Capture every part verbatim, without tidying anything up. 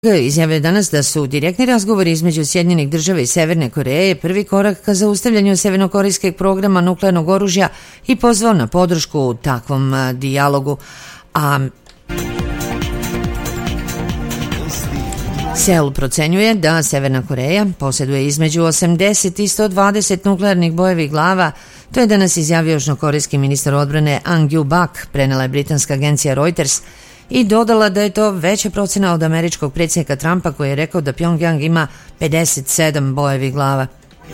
Izjavio je danas da su direktni razgovori između Sjedinjenih Država i Severne Koreje prvi korak ka zaustavljanju severnokorejskog programa nuklearnog oružja i pozvao na podršku u takvom dijalogu. A Seul procenjuje da Severna Koreja posjeduje između osamdeset i sto dvadeset nuklearnih bojevih glava. To je danas izjavio južnokorejski ministar odbrane Ang Yu-bak, prenela je britanska agencija Reuters, i dodala da je to veća procena od američkog predsjednika Trumpa koji je rekao da Pjongjang ima pedeset sedam bojevih glava.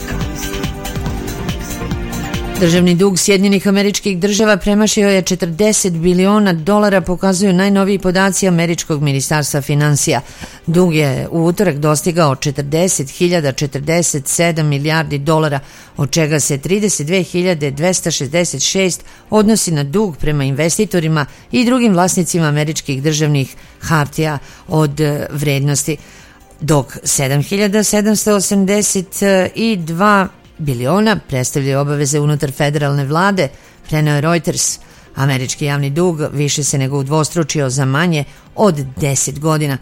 Državni dug Sjedinjenih Američkih Država premašio je četrdeset biliona dolara, pokazuju najnoviji podaci američkog ministarstva finansija. Dug je u utorak dostigao četrdeset hiljada četrdeset sedam milijardi dolara, od čega se trideset dve hiljade dvesta šezdeset šest odnosi na dug prema investitorima i drugim vlasnicima američkih državnih hartija od vrednosti, dok sedam hiljada sedamsto osamdeset dva biliona predstavljaju obaveze unutar federalne vlade, preneo je Reuters. Američki javni dug više se nego udvostručio za manje od deset godina.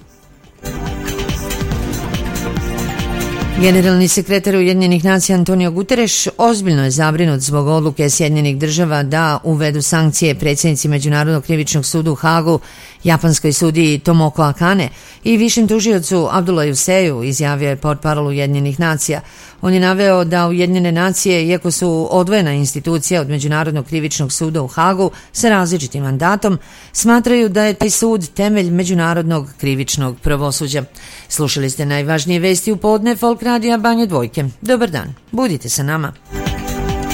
Generalni sekretar Ujedinjenih nacija Antonio Guterres ozbiljno je zabrinut zbog odluke Sjedinjenih Država da uvedu sankcije predsjednici Međunarodnog krivičnog suda u Hagu, japanskoj sudiji Tomoko Akane i višem tužiocu Abdulaju Seju, izjavio je portparol Ujedinjenih nacija. On je naveo da Ujedinjene nacije, iako su odvojena institucija od Međunarodnog krivičnog suda u Hagu sa različitim mandatom, smatraju da je taj sud temelj međunarodnog krivičnog pravosuđa. Slušali ste najvažnije vesti u podne Folk Radija Banje Dvojke. Dobar dan, budite sa nama.